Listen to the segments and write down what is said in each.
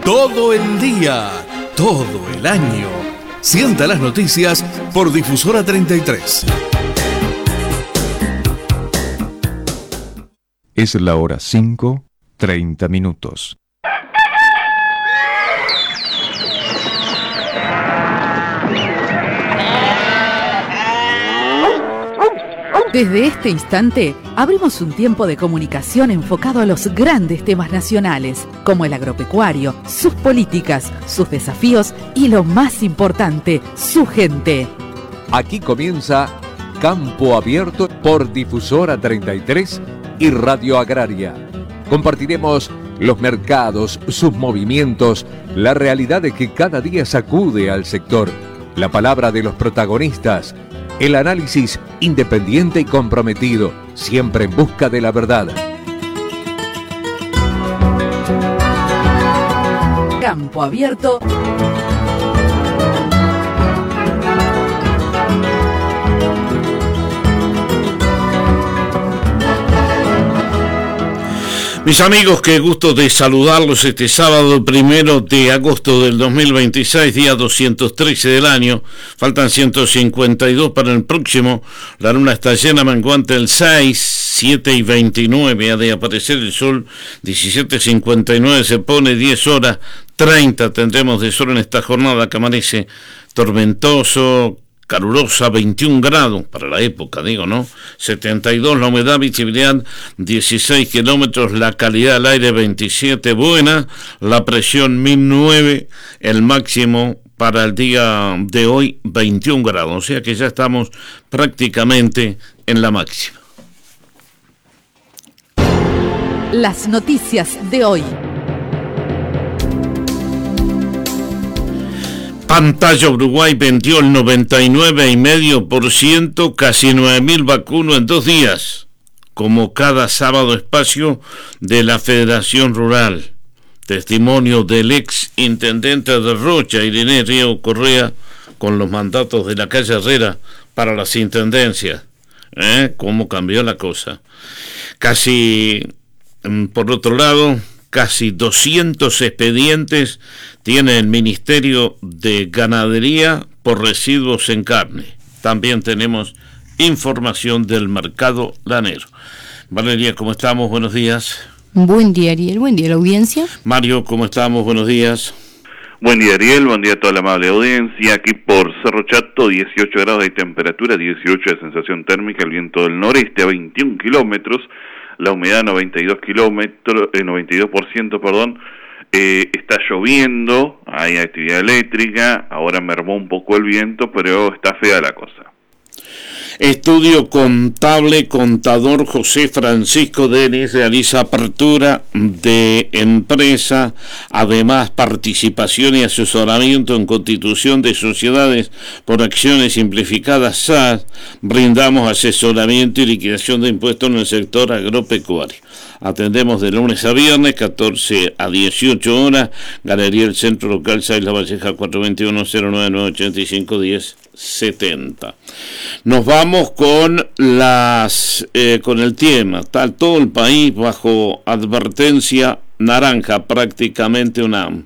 Todo el día, todo el año. Sienta las noticias por Difusora 33. Es la hora 5:30. Desde este instante, abrimos un tiempo de comunicación enfocado a los grandes temas nacionales, como el agropecuario, sus políticas, sus desafíos y lo más importante, su gente. Aquí comienza Campo Abierto por Difusora 33 y Radio Agraria. Compartiremos los mercados, sus movimientos, la realidad de que cada día sacude al sector, la palabra de los protagonistas, el análisis independiente y comprometido, siempre en busca de la verdad. Campo Abierto. Mis amigos, qué gusto de saludarlos este sábado 1 de agosto del 2026, día 213 del año. Faltan 152 para el próximo. La luna está llena, menguante el 6, 7:29 ha de aparecer el sol, 17:59 se pone, 10:30 tendremos de sol en esta jornada que amanece tormentoso, calurosa, 21 grados para la época, digo, ¿no? 72 la humedad, visibilidad 16 kilómetros, la calidad del aire 27 buena, la presión 1009, el máximo para el día de hoy 21 grados, o sea que ya estamos prácticamente en la máxima. Las noticias de hoy. Pantalla Uruguay vendió el 99,5%, casi 9.000 vacunos en 2 días, como cada sábado espacio de la Federación Rural. Testimonio del ex intendente de Rocha, Irineo Río Correa, con los mandatos de la calle Herrera para las intendencias. ¿Cómo cambió la cosa? Por otro lado, casi 200 expedientes tiene el Ministerio de Ganadería por residuos en carne. También tenemos información del mercado lanero. Valeria, ¿cómo estamos? Buenos días. Buen día, Ariel. Buen día, la audiencia. Mario, ¿cómo estamos? Buenos días. Buen día, Ariel. Buen día a toda la amable audiencia. Aquí por Cerro Chato, 18 grados de temperatura, 18 de sensación térmica, el viento del noreste a 21 kilómetros, la humedad 92%, perdón. Está lloviendo, hay actividad eléctrica, ahora mermó un poco el viento, pero está fea la cosa. Estudio contable, contador José Francisco Denis realiza apertura de empresa, además participación y asesoramiento en constitución de sociedades por acciones simplificadas SAS, brindamos asesoramiento y liquidación de impuestos en el sector agropecuario. Atendemos de lunes a viernes, 14 a 18 horas, Galería del Centro Local 6 La Valleja 421-09985-1070. Nos vamos con con el tema. Está todo el país bajo advertencia naranja, prácticamente un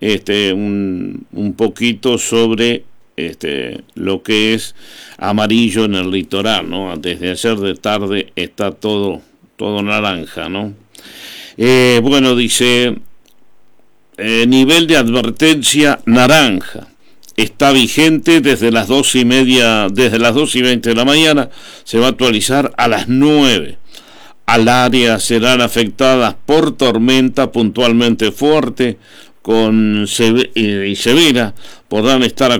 poquito sobre lo que es amarillo en el litoral, ¿no? Desde ayer de tarde está todo naranja, ¿no? Bueno, dice, nivel de advertencia naranja. Está vigente desde las 2:20 de la mañana, se va a actualizar a las 9. Al área serán afectadas por tormenta puntualmente fuerte y severa, podrán estar